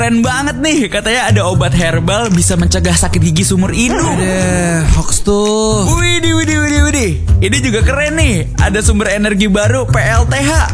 Keren banget nih, katanya ada obat herbal bisa mencegah sakit gigi seumur hidup. Hoax tuh. Widih. Ini juga keren nih, ada sumber energi baru PLTH.